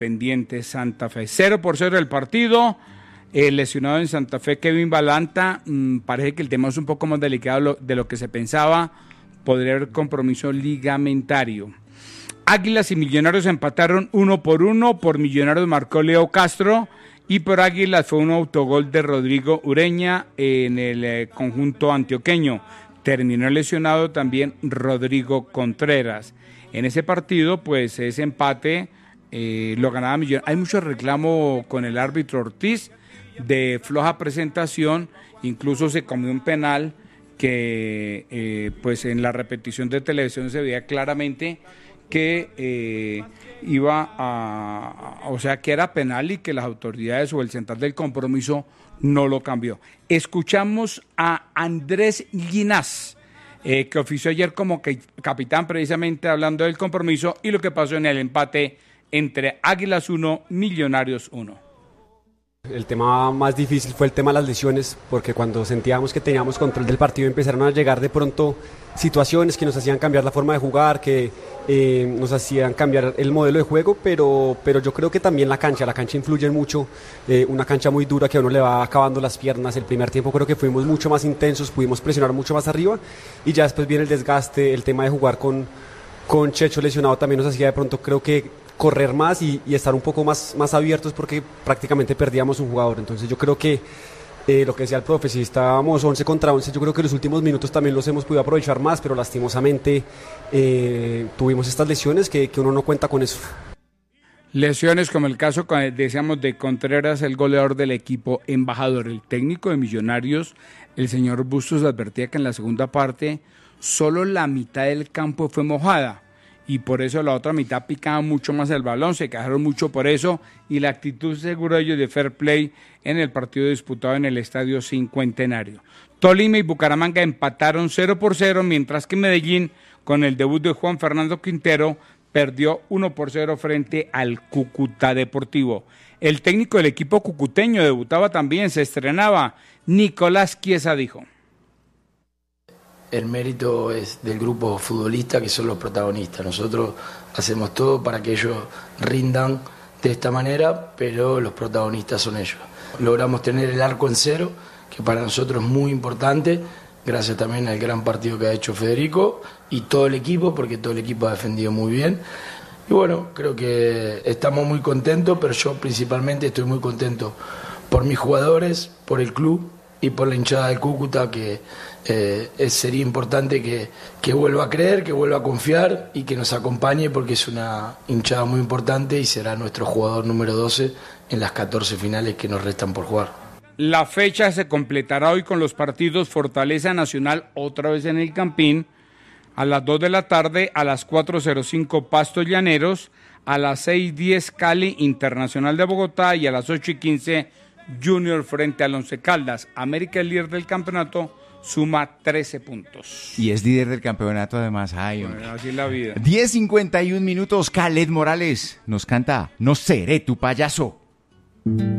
Pendiente Santa Fe. 0-0 el partido. El lesionado en Santa Fe, Kevin Balanta, parece que el tema es un poco más delicado de lo que se pensaba. Podría haber compromiso ligamentario. Águilas y Millonarios empataron 1-1. Por Millonarios marcó Leo Castro y por Águilas fue un autogol de Rodrigo Ureña en el conjunto antioqueño. Terminó lesionado también Rodrigo Contreras. En ese partido, pues ese empate lo ganaba Millonarios. Hay mucho reclamo con el árbitro Ortiz de floja presentación, incluso se comió un penal que pues en la repetición de televisión se veía claramente que o sea que era penal y que las autoridades o el central del compromiso no lo cambió. Escuchamos a Andrés Ginás, que ofició ayer como capitán precisamente hablando del compromiso y lo que pasó en el empate entre Águilas 1, Millonarios 1. El tema más difícil fue el tema de las lesiones, porque cuando sentíamos que teníamos control del partido empezaron a llegar de pronto situaciones que nos hacían cambiar la forma de jugar, que nos hacían cambiar el modelo de juego, pero yo creo que también la cancha influye mucho, una cancha muy dura que a uno le va acabando las piernas. El primer tiempo creo que fuimos mucho más intensos, pudimos presionar mucho más arriba y ya después viene el desgaste, el tema de jugar con Checho lesionado también nos hacía de pronto creo que correr más y estar un poco más abiertos porque prácticamente perdíamos un jugador. Entonces yo creo que lo que decía el profe, si estábamos 11 contra 11, yo creo que los últimos minutos también los hemos podido aprovechar más, pero lastimosamente tuvimos estas lesiones que uno no cuenta con eso. Lesiones como el caso, decíamos, de Contreras, el goleador del equipo embajador. El técnico de Millonarios, el señor Bustos, advertía que en la segunda parte solo la mitad del campo fue mojada y por eso la otra mitad picaba mucho más el balón, se quejaron mucho por eso y la actitud seguro de ellos de fair play en el partido disputado en el Estadio Cincuentenario. Tolima y Bucaramanga empataron 0-0, mientras que Medellín, con el debut de Juan Fernando Quintero, perdió 1-0 frente al Cúcuta Deportivo. El técnico del equipo cucuteño debutaba también, se estrenaba. Nicolás Chiesa dijo: el mérito es del grupo futbolista, que son los protagonistas. Nosotros hacemos todo para que ellos rindan de esta manera, pero los protagonistas son ellos. Logramos tener el arco en cero, que para nosotros es muy importante, gracias también al gran partido que ha hecho Federico y todo el equipo, porque todo el equipo ha defendido muy bien. Y bueno, creo que estamos muy contentos, pero yo principalmente estoy muy contento por mis jugadores, por el club y por la hinchada del Cúcuta, que sería importante que vuelva a creer, que vuelva a confiar y que nos acompañe, porque es una hinchada muy importante y será nuestro jugador número 12 en las 14 finales que nos restan por jugar. La fecha se completará hoy con los partidos Fortaleza Nacional otra vez en el Campín, a las 2 de la tarde, a las 4:05 Pasto Llaneros, a las 6:10 Cali Internacional de Bogotá y a las 8:15 Junior frente al Once Caldas. América, el líder del campeonato, suma 13 puntos. Y es líder del campeonato además. Ay, bueno, así es la vida. 10:51 minutos. Khaled Morales nos canta No seré tu payaso.